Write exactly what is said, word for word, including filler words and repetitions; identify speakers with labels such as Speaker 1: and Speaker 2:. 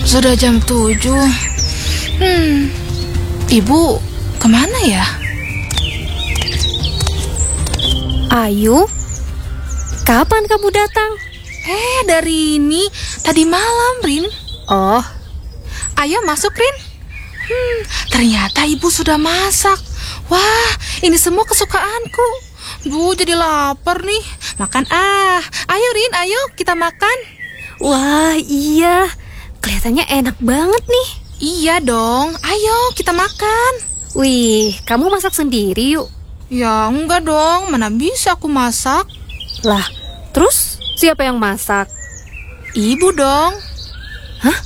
Speaker 1: sudah jam tujuh. Hmm, Ibu kemana ya?
Speaker 2: Ayu, kapan kamu datang?
Speaker 1: Eh, dari ini tadi malam, Rin.
Speaker 2: Oh,
Speaker 1: Ayo masuk, Rin. Hmm, ternyata Ibu sudah masak. Wah, ini semua kesukaanku. Bu, jadi lapar nih. Makan ah. Ayo, Rin, ayo kita makan.
Speaker 2: wah iya, kelihatannya enak banget nih.
Speaker 1: Iya dong, ayo kita makan.
Speaker 2: Wih, kamu masak sendiri yuk.
Speaker 1: Ya enggak dong, mana bisa aku masak.
Speaker 2: Lah, terus siapa yang masak?
Speaker 1: Ibu dong.
Speaker 2: Hah?